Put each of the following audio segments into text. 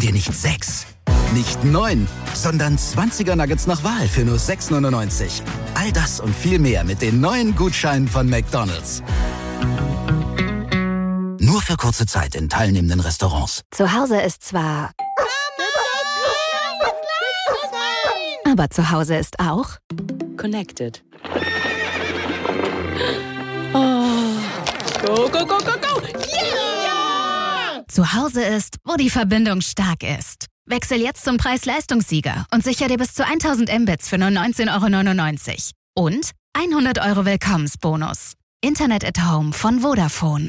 dir nicht 6, nicht 9, sondern 20er Nuggets nach Wahl für nur 6,99. All das und viel mehr mit den neuen Gutscheinen von McDonald's. Nur für kurze Zeit in teilnehmenden Restaurants. Zu Hause ist zwar... Aber zu Hause ist auch... Connected. Oh. Go, go, go, go, go! Yeah! Zu Hause ist, wo die Verbindung stark ist. Wechsel jetzt zum Preis-Leistungssieger und sicher dir bis zu 1000 Mbits für nur 19,99 € und 100 € Willkommensbonus. Internet at Home von Vodafone.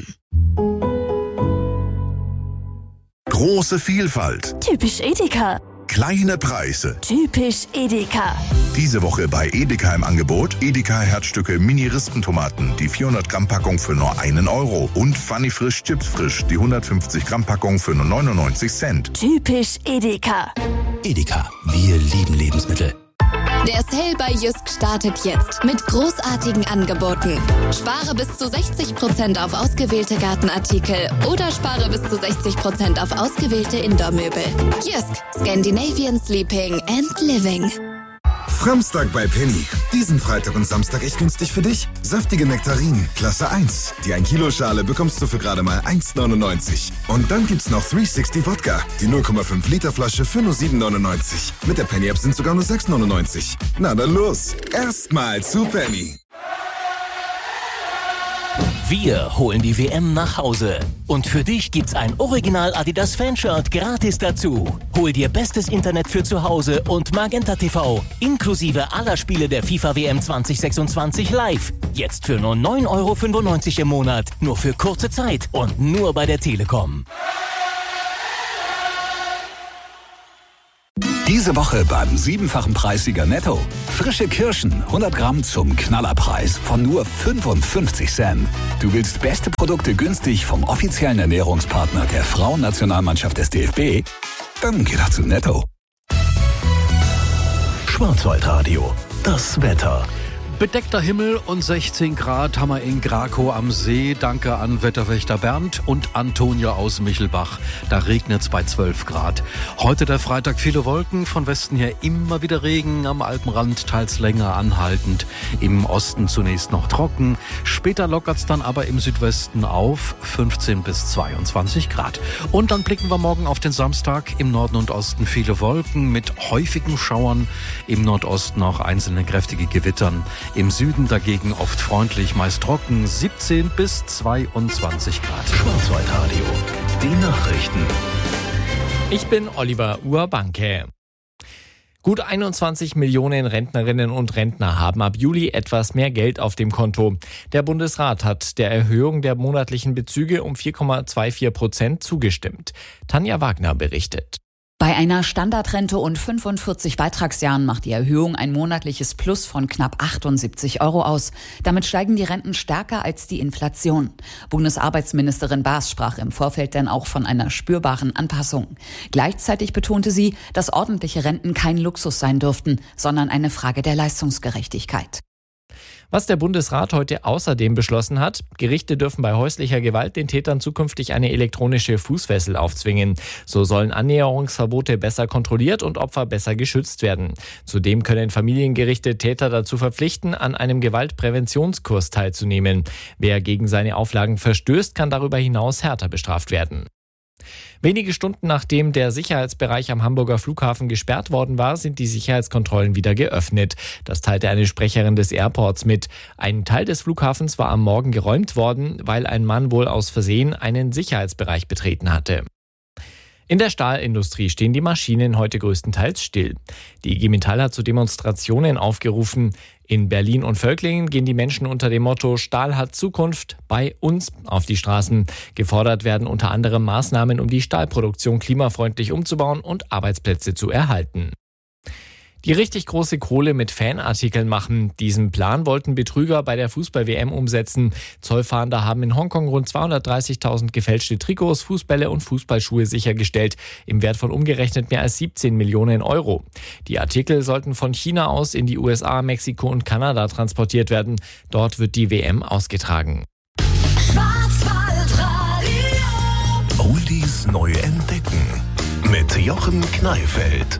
Große Vielfalt. Typisch Edeka. Kleine Preise. Typisch Edeka. Diese Woche bei Edeka im Angebot Edeka Herzstücke Mini-Rispentomaten, die 400 Gramm Packung für nur 1 € und Funny Frisch Chips Frisch, die 150 Gramm Packung für nur 99 Cent. Typisch Edeka. Edeka, wir lieben Lebensmittel. Der Sale bei Jysk startet jetzt mit großartigen Angeboten. Spare bis zu 60% auf ausgewählte Gartenartikel oder spare bis zu 60% auf ausgewählte Indoor-Möbel. Jysk, Scandinavian Sleeping and Living. Samstag bei Penny. Diesen Freitag und Samstag echt günstig für dich. Saftige Nektarinen, Klasse 1. Die 1 Kilo Schale bekommst du für gerade mal 1,99. Und dann gibt's noch 360 Wodka. Die 0,5 Liter Flasche für nur 7,99. Mit der Penny App sind sogar nur 6,99. Na dann los. Erstmal zu Penny. Wir holen die WM nach Hause. Und für dich gibt's ein Original Adidas Fanshirt gratis dazu. Hol dir bestes Internet für zu Hause und Magenta TV, inklusive aller Spiele der FIFA WM 2026 live. Jetzt für nur 9,95 € im Monat. Nur für kurze Zeit und nur bei der Telekom. Diese Woche beim 7-fachen Preissieger Netto. Frische Kirschen, 100 Gramm zum Knallerpreis von nur 55 Cent. Du willst beste Produkte günstig vom offiziellen Ernährungspartner der Frauennationalmannschaft des DFB? Dann geh doch zu Netto. Schwarzwaldradio, das Wetter. Bedeckter Himmel und 16 Grad haben wir in Grakow am See. Danke an Wetterwächter Bernd und Antonia aus Michelbach. Da regnet es bei 12 Grad. Heute der Freitag viele Wolken, von Westen her immer wieder Regen, am Alpenrand teils länger anhaltend. Im Osten zunächst noch trocken, später lockert es dann aber im Südwesten auf, 15 bis 22 Grad. Und dann blicken wir morgen auf den Samstag. Im Norden und Osten viele Wolken mit häufigen Schauern, im Nordosten auch einzelne kräftige Gewittern. Im Süden dagegen oft freundlich, meist trocken, 17 bis 22 Grad. Schwarzwaldradio, die Nachrichten. Ich bin Oliver Urbanke. Gut 21 Millionen Rentnerinnen und Rentner haben ab Juli etwas mehr Geld auf dem Konto. Der Bundesrat hat der Erhöhung der monatlichen Bezüge um 4,24% zugestimmt. Tanja Wagner berichtet. Bei einer Standardrente und 45 Beitragsjahren macht die Erhöhung ein monatliches Plus von knapp 78 € aus. Damit steigen die Renten stärker als die Inflation. Bundesarbeitsministerin Baas sprach im Vorfeld dann auch von einer spürbaren Anpassung. Gleichzeitig betonte sie, dass ordentliche Renten kein Luxus sein dürften, sondern eine Frage der Leistungsgerechtigkeit. Was der Bundesrat heute außerdem beschlossen hat: Gerichte dürfen bei häuslicher Gewalt den Tätern zukünftig eine elektronische Fußfessel aufzwingen. So sollen Annäherungsverbote besser kontrolliert und Opfer besser geschützt werden. Zudem können Familiengerichte Täter dazu verpflichten, an einem Gewaltpräventionskurs teilzunehmen. Wer gegen seine Auflagen verstößt, kann darüber hinaus härter bestraft werden. Wenige Stunden nachdem der Sicherheitsbereich am Hamburger Flughafen gesperrt worden war, sind die Sicherheitskontrollen wieder geöffnet. Das teilte eine Sprecherin des Airports mit. Ein Teil des Flughafens war am Morgen geräumt worden, weil ein Mann wohl aus Versehen einen Sicherheitsbereich betreten hatte. In der Stahlindustrie stehen die Maschinen heute größtenteils still. Die IG Metall hat zu Demonstrationen aufgerufen. In Berlin und Völklingen gehen die Menschen unter dem Motto Stahl hat Zukunft bei uns auf die Straßen. Gefordert werden unter anderem Maßnahmen, um die Stahlproduktion klimafreundlich umzubauen und Arbeitsplätze zu erhalten. Die richtig große Kohle mit Fanartikeln machen. Diesen Plan wollten Betrüger bei der Fußball-WM umsetzen. Zollfahnder haben in Hongkong rund 230.000 gefälschte Trikots, Fußbälle und Fußballschuhe sichergestellt, im Wert von umgerechnet mehr als 17 Millionen €. Die Artikel sollten von China aus in die USA, Mexiko und Kanada transportiert werden. Dort wird die WM ausgetragen. Oldies neu entdecken. mit Jochen Kneifeld.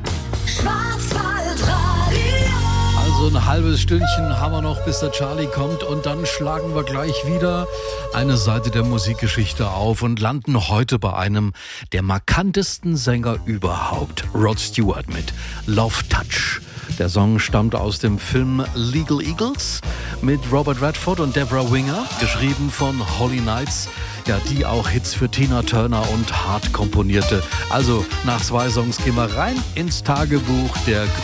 Also ein halbes Stündchen haben wir noch, bis der Charlie kommt, und dann schlagen wir gleich wieder eine Seite der Musikgeschichte auf und landen heute bei einem der markantesten Sänger überhaupt, Rod Stewart mit Love Touch. Der Song stammt aus dem Film Legal Eagles mit Robert Redford und Deborah Winger, geschrieben von Holly Knights, ja, die auch Hits für Tina Turner und Hart komponierte. Also nach 2 Songs gehen wir rein ins Tagebuch der